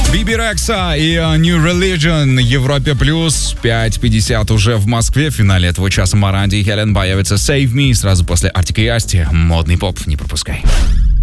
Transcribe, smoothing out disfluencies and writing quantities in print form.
Биби Рекса и New Religion, Европе плюс, 5:50 уже в Москве. В финале этого часа Моранди и Хелен появятся Save Me. Сразу после Артика и Асти. Модный поп, не пропускай.